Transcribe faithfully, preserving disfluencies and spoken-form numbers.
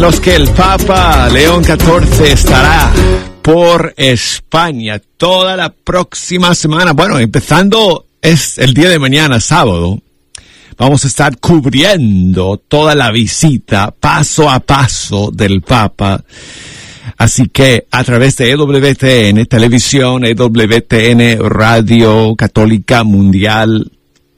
los que el Papa León catorce estará por España toda la próxima semana. Bueno, empezando es el día de mañana, sábado. Vamos a estar cubriendo toda la visita paso a paso del Papa. Así que a través de E W T N Televisión, E W T N Radio Católica Mundial